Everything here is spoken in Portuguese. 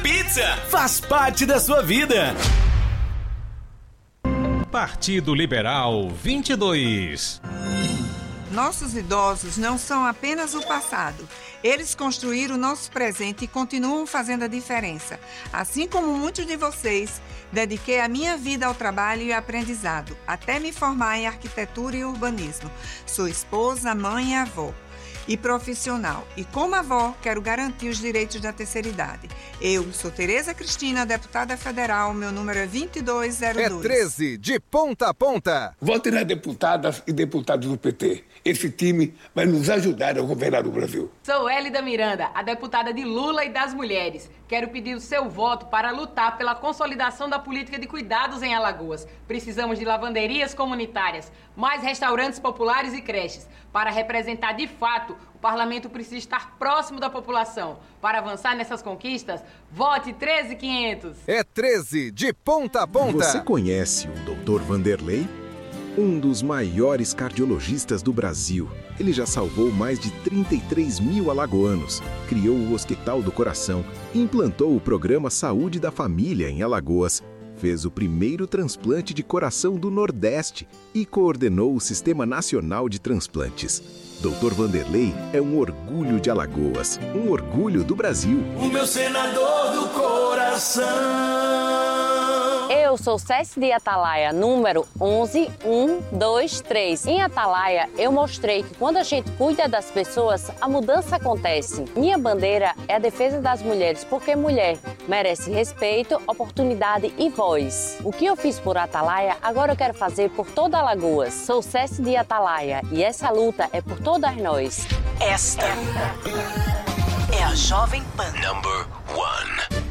pizza faz parte da sua vida. Partido Liberal 22. Nossos idosos não são apenas o passado. Eles construíram o nosso presente e continuam fazendo a diferença. Assim como muitos de vocês, dediquei a minha vida ao trabalho e aprendizado, até me formar em arquitetura e urbanismo. Sou esposa, mãe e avó. E profissional. E como avó, quero garantir os direitos da terceira idade. Eu sou Tereza Cristina, deputada federal, meu número é 2202. É 13, de ponta a ponta. Vote nas deputadas e deputados do PT. Esse time vai nos ajudar a governar o Brasil. Sou Hélida Miranda, a deputada de Lula e das mulheres. Quero pedir o seu voto para lutar pela consolidação da política de cuidados em Alagoas. Precisamos de lavanderias comunitárias, mais restaurantes populares e creches. Para representar de fato, o parlamento precisa estar próximo da população. Para avançar nessas conquistas, vote 13500. É 13, de ponta a ponta. Você conhece o Dr. Vanderlei? Um dos maiores cardiologistas do Brasil. Ele já salvou mais de 33 mil alagoanos, criou o Hospital do Coração, implantou o programa Saúde da Família em Alagoas, fez o primeiro transplante de coração do Nordeste e coordenou o Sistema Nacional de Transplantes. Dr. Vanderlei é um orgulho de Alagoas, um orgulho do Brasil. O meu senador do coração. Eu sou Cécile de Atalaia, número 11123. Em Atalaia, eu mostrei que quando a gente cuida das pessoas, a mudança acontece. Minha bandeira é a defesa das mulheres, porque mulher merece respeito, oportunidade e voz. O que eu fiz por Atalaia, agora eu quero fazer por toda Alagoas. Sou Cécile de Atalaia e essa luta é por todas nós. Esta é a Jovem Pan. Number 1.